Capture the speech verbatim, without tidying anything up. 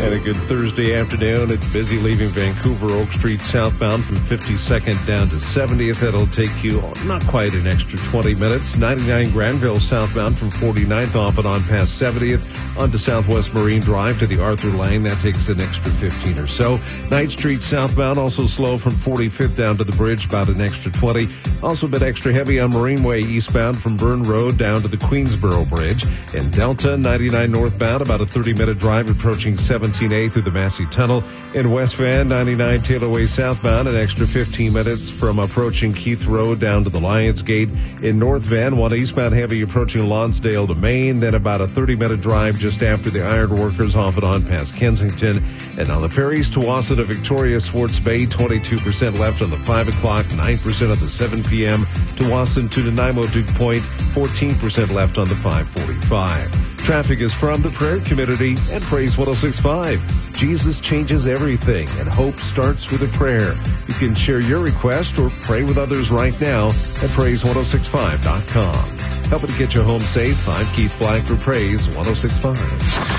And a good Thursday afternoon. It's busy leaving Vancouver Oak Street southbound from fifty-second down to seventieth. That'll take you not quite an extra twenty minutes. ninety-nine Granville southbound from forty-ninth off and on past seventieth. Onto Southwest Marine Drive to the Arthur Lane. That takes an extra fifteen or so. Ninth Street southbound also slow from forty-fifth down to the bridge, about an extra twenty. Also a bit extra heavy on Marine Way eastbound from Burn Road down to the Queensboro Bridge. In Delta, ninety-nine northbound, about a thirty-minute drive approaching seventeen A through the Massey Tunnel. In West Van, ninety-nine Taylor Way southbound, an extra fifteen minutes from approaching Keith Road down to the Lions Gate. In North Van, one eastbound heavy approaching Lonsdale to Maine, then about a thirty-minute drive just after the Ironworkers off and on past Kensington. And on the ferries, Tuwassa to Victoria, Swartz Bay, twenty-two percent left on the five o'clock, nine percent on the seven p.m. Tuwassa to Nanaimo Duke Point, fourteen percent left on the five forty-five. Traffic is from the Prayer Community and Praise one oh six point five. Jesus changes everything, and hope starts with a prayer. You can share your request or pray with others right now at praise one oh six five dot com. Helping to get you home safe, I'm Keith Black for Praise one oh six point five.